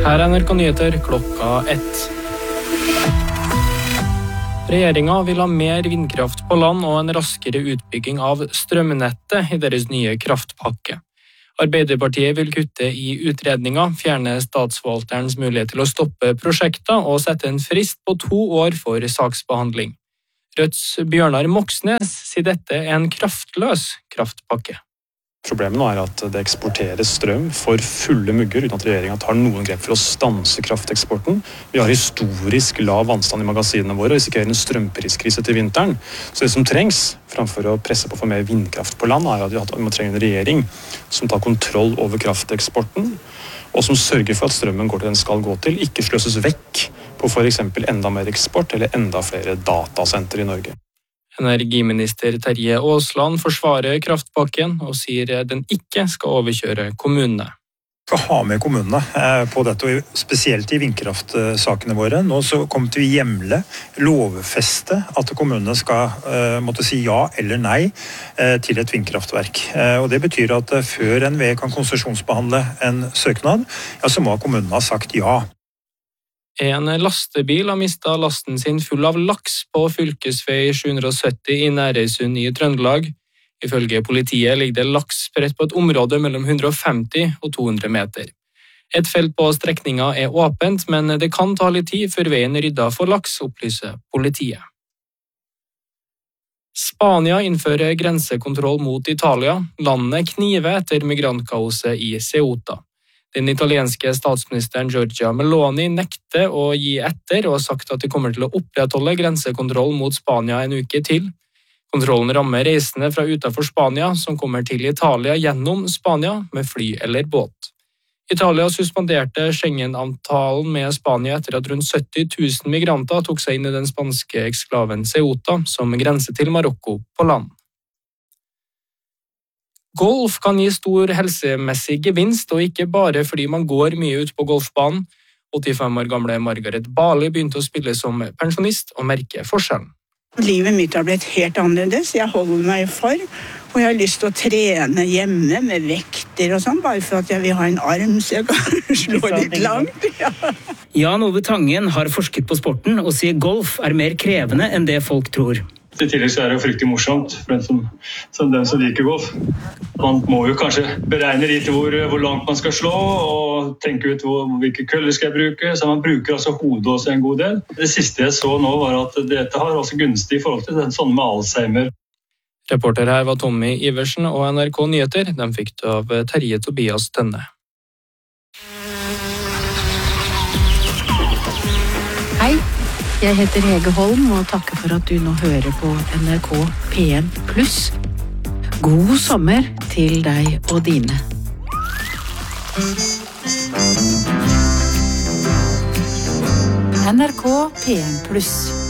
Her er NRK Nyheter klokka 1. Regjeringen vil ha mer vindkraft på land og en raskere utbygging av strømnettet i deres nye kraftpakke. Arbeiderpartiet vil kutte i utredninger, fjerne statsforvalterens mulighet til å stoppe prosjekter og sette en frist på 2 år for saksbehandling. Rødts Bjørnar Moxnes sier dette er en kraftløs kraftpakke. Problemet nå er at det eksporteres strøm for fulle mugger uten at regjeringen tar noen grep for å stanse krafteksporten. Vi har historisk lav vannstand i magasinene våre og risikerer en strømpriskrise til vinteren. Så det som trengs, framfor å presse på for mer vindkraft på land, er at vi må trenge en regjering som tar kontroll over krafteksporten, og som sørger for at strømmen går til den skal gå til, ikke sløses vekk på for eksempel enda mer eksport eller enda flere datasenter i Norge. Energiminister Terje Aasland forsvarer kraftpakken og sier den ikke skal overkjøre kommunene. Vi skal ha med kommunene på dette, og spesielt i vindkraftsakene våre. Nå så kommer vi hjemle, lovfeste at kommunene skal måtte si ja eller nei til et vindkraftverk. Og det betyr at før NVE kan konsesjonsbehandle en søknad, ja, så må kommunene ha sagt ja. En lastebil har mistet lasten sin full av laks på fylkesvei 770 i Nærøysund i Trøndelag. Ifølge politiet ligger det laks spredt på et område mellom 150 og 200 meter. Et felt på strekninga er åpent, men det kan ta litt tid før veien rydder for laks, opplyser politiet. Spania innfører grensekontroll mot Italia. Landet kniver etter migrantkaoset i Ceuta. Den italienske statsministeren Giorgia Meloni nekter å gi etter og har sagt at de kommer til å opprettholde grensekontroll mot Spania en uke til. Kontrollen rammer reisende fra utenfor Spania som kommer til Italia gjennom Spania med fly eller båt. Italia suspenderte Schengen-avtalen med Spania etter at rundt 70 000 migranter tok seg inn i den spanske eksklaven Ceuta som grenser til Marokko på land. Golf kan gi stor helsemessig gevinst, og ikke bare fordi man går mye ut på golfbanen. 85 år gamle Margaret Bali begynte å spille som pensjonist og merke forskjellen. Livet mitt har blitt helt annerledes. Jeg holder meg for, og jeg har lyst til å trene hjemme med vekter og sånn, bare for at jeg vil ha en arm så jeg kan slå litt langt. Ja. Jan Ove Tangen har forsket på sporten og sier golf er mer krevende enn det folk tror. I tillegg så er det jo fryktelig morsomt for den som liker golf. Man må jo kanskje beregne litt hvor langt man skal slå, og tenke ut hvilke køller skal jeg bruke, så man bruker altså hodet også en god del. Det siste jeg så nå var at dette har også gunstig i forhold til sånne med Alzheimer. Reporter her var Tommy Iversen, og NRK Nyheter, de fikk det av Terje Tobias Tønne. Hei. Jeg heter Hege Holm og takker for at du nå hører på NRK P1+. God sommer til deg og dine. NRK P1+.